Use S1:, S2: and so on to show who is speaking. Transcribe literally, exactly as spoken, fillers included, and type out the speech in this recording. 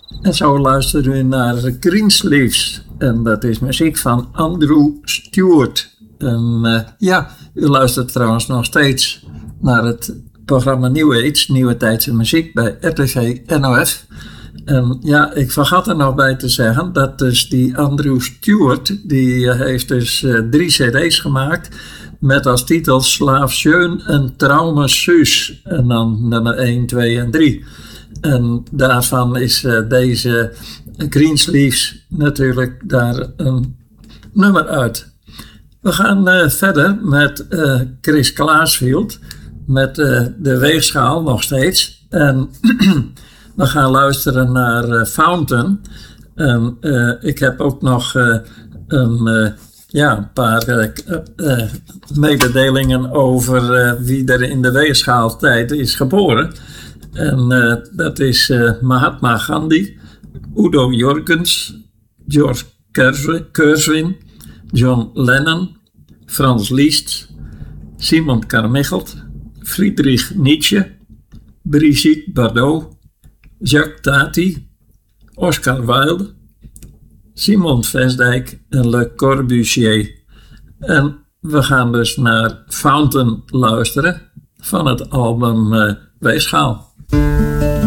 S1: En zo luisteren u naar Greensleeves. En dat is muziek van Andrew Stewart. En uh, ja, u luistert trouwens nog steeds naar het programma New Age, Nieuwe Tijdse Muziek bij R T V N O F. En ja, ik vergat er nog bij te zeggen dat dus die Andrew Stewart, die heeft dus uh, drie cd's gemaakt met als titel Slaaf Schön en Traume Süß. En dan nummer één, twee en drie. En daarvan is uh, deze Greensleeves natuurlijk daar een nummer uit. We gaan uh, verder met uh, Chris Claesfield met uh, de weegschaal nog steeds. En we gaan luisteren naar uh, Fountain. En uh, ik heb ook nog uh, een, uh, ja, een paar uh, uh, mededelingen over uh, wie er in de weegschaaltijd is geboren. En uh, dat is uh, Mahatma Gandhi, Udo Jürgens, George Curzon, John Lennon, Frans Liszt, Simon Carmichael, Friedrich Nietzsche, Brigitte Bardot, Jacques Tati, Oscar Wilde, Simon Vestdijk en Le Corbusier. En we gaan dus naar Fountain luisteren van het album uh, Weegschaal.